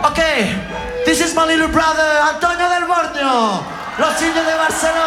Okay, this is my little brother Antonio del Borneo, los indios de Barcelona.